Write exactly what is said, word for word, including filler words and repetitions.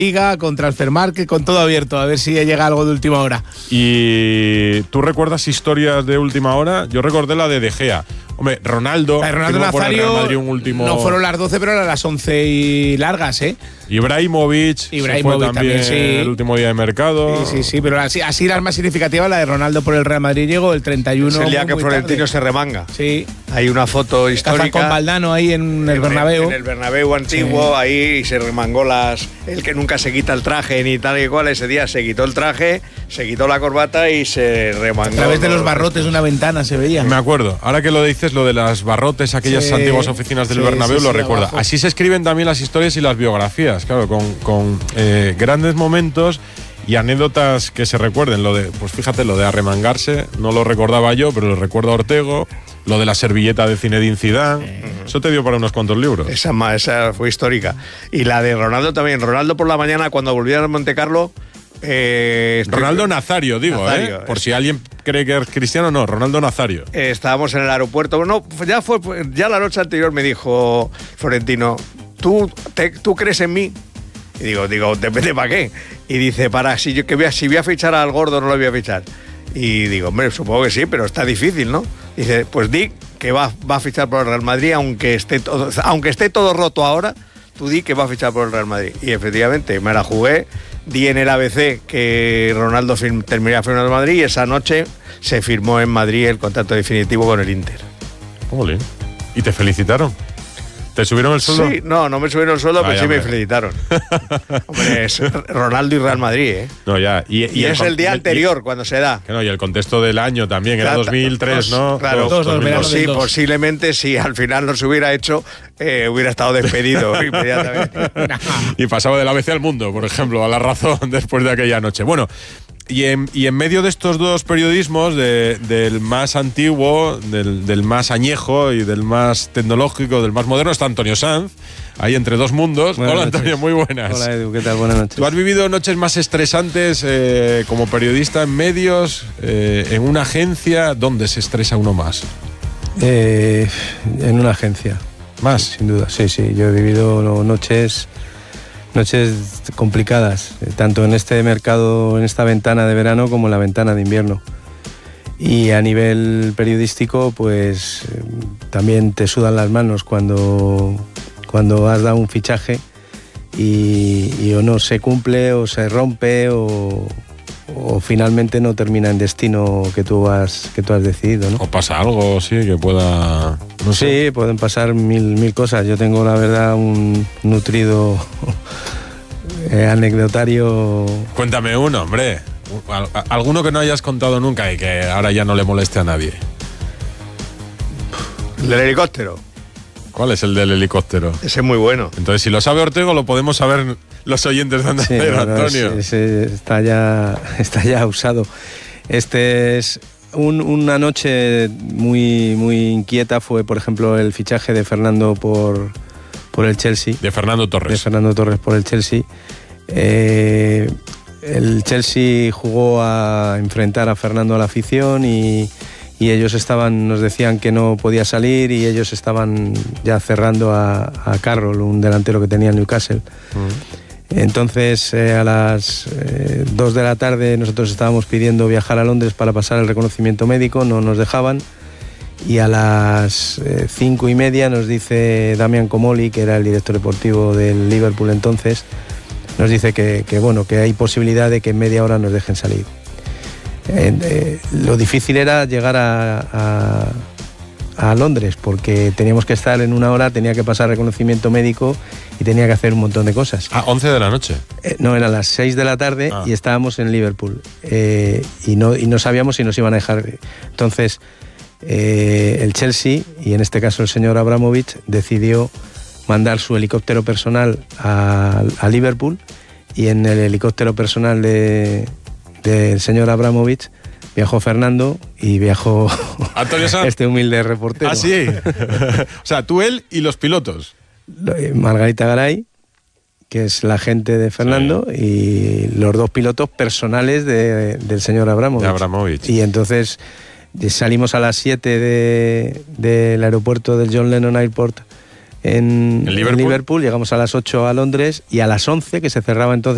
Liga, con Transfermarkt, con todo abierto, a ver si llega algo de última hora. ¿Y tú recuerdas historias de última hora? Yo recordé la de De Gea. Hombre, Ronaldo, La Ronaldo Nazario Madrid un último... no fueron las doce, pero eran las once y largas, ¿eh? Ibrahimovic, Ibrahimovic se fue también, también, sí. el último día de mercado. Sí, sí, sí, pero así, así las más significativas, la de Ronaldo por el Real Madrid llegó el treinta y uno. Es el día que muy Florentino tarde. se remanga. Sí. Hay una foto Está histórica. con Valdano ahí en el en, Bernabéu. En el Bernabéu antiguo, Sí. ahí se remangó las. El que nunca se quita el traje ni tal y cual, ese día se quitó el traje, se quitó la corbata y se remangó. A través de los los barrotes de una ventana se veía. Me acuerdo. Ahora que lo dices, lo de las barrotes, aquellas Sí. antiguas oficinas del Sí, Bernabéu, sí, lo sí, recuerda. abajo. Así se escriben también las historias y las biografías, claro, con, con eh, grandes momentos y anécdotas que se recuerden. Lo de, pues fíjate, lo de arremangarse, no lo recordaba yo, pero lo recuerdo a Ortego. Lo de la servilleta de Zinedine Zidane. Eso te dio para unos cuantos libros. Esa, ma- esa fue histórica. Y la de Ronaldo también. Ronaldo por la mañana, cuando volvieron a Monte Carlo. Eh, estoy- Ronaldo Nazario, digo, Nazario, ¿eh? Por es- si alguien cree que es cristiano, no, Ronaldo Nazario. Eh, estábamos en el aeropuerto. Bueno, ya fue ya la noche anterior me dijo Florentino, ¿tú, te, ¿tú crees en mí? Y digo, digo, depende para qué. Y dice, para si yo que voy a, si voy a fichar al gordo, no lo voy a fichar. Y digo, hombre, supongo que sí, pero está difícil, ¿no? Dice, pues di que va, va a fichar por el Real Madrid, aunque esté todo, aunque esté todo roto ahora, tú di que va a fichar por el Real Madrid. Y efectivamente, me la jugué, di en el A B C que Ronaldo firm, terminaría firmando en Madrid y esa noche se firmó en Madrid el contrato definitivo con el Inter. Jolín. ¿Y te felicitaron? ¿Te subieron el sueldo? Sí, no, no me subieron el sueldo, Vaya, pero sí me hombre. felicitaron. Hombre, es Ronaldo y Real Madrid, ¿eh? No, ya. Y, Y, es con- el día y- anterior cuando se da. Que no, y el contexto del año también, era Claro, dos mil tres, pues, ¿no? Claro, Dos, dos, dos mil verano dos. del sí, dos. posiblemente si al final no se hubiera hecho, eh, hubiera estado despedido inmediatamente. Y pasaba del A B C al Mundo, por ejemplo, a La Razón después de aquella noche. Bueno, y en, y en medio de estos dos periodismos, de, del más antiguo, del, del más añejo y del más tecnológico, del más moderno, está Antonio Sanz, ahí entre dos mundos. Buenas Hola, noches. Antonio, muy buenas. Hola Edu, ¿qué tal? Buenas noches. ¿Tú has vivido noches más estresantes eh, como periodista en medios, eh, en una agencia? ¿Dónde se estresa uno más? Eh, en una agencia. ¿Más? Sin duda, sí, sí. Yo he vivido no, noches, noches complicadas, eh, tanto en este mercado, en esta ventana de verano, como en la ventana de invierno. Y a nivel periodístico, pues eh, también te sudan las manos cuando, cuando has dado un fichaje y, y o no se cumple o se rompe o, o finalmente no termina en destino que tú has, que tú has decidido, ¿no? ¿O pasa algo, sí, que pueda...? No sé. Sí, pueden pasar mil, mil cosas. Yo tengo, la verdad, un nutrido eh, anecdotario. Cuéntame uno, hombre. Al- a- Alguno que no hayas contado nunca y que ahora ya no le moleste a nadie. El del helicóptero, ¿Cuál es el del helicóptero? ese es muy bueno. Entonces, si lo sabe Ortego, lo podemos saber los oyentes de Onda Sí, Cero, la verdad, Antonio. ese- ese está, ya, está ya usado. Este es un- una noche muy, muy inquieta. Fue, por ejemplo, el fichaje de Fernando por, por el Chelsea. De Fernando de Torres. Fernando Torres por el Chelsea. Eh, el Chelsea jugó a enfrentar a Fernando a la afición y, y ellos estaban, nos decían que no podía salir y ellos estaban ya cerrando a, a Carroll, un delantero que tenía el Newcastle. Entonces eh, a las eh, dos de la tarde nosotros estábamos pidiendo viajar a Londres para pasar el reconocimiento médico, no nos dejaban. Y a las eh, cinco y media nos dice Damian Comolli, que era el director deportivo del Liverpool entonces, nos dice que, que, bueno, que hay posibilidad de que en media hora nos dejen salir. Eh, eh, lo difícil era llegar a, a, a Londres, porque teníamos que estar en una hora, tenía que pasar reconocimiento médico y tenía que hacer un montón de cosas. Ah, once de la noche. Eh, no, eran las seis de la tarde Ah. y estábamos en Liverpool. Eh, y, no, y no sabíamos si nos iban a dejar. Entonces, eh, el Chelsea, y en este caso el señor Abramovich, decidió mandar su helicóptero personal a, a Liverpool, y en el helicóptero personal de, del señor Abramovich viajó Fernando y viajó Antonio Sanz. este humilde reportero. Ah, sí. O sea, tú, él y los pilotos. Margarita Garay, que es la agente de Fernando, sí, y los dos pilotos personales de, del señor Abramovich. De Abramovich. Y entonces salimos a las siete de, del aeropuerto del John Lennon Airport en, ¿En Liverpool? en Liverpool, llegamos a las ocho a Londres y a las once, que se cerraba entonces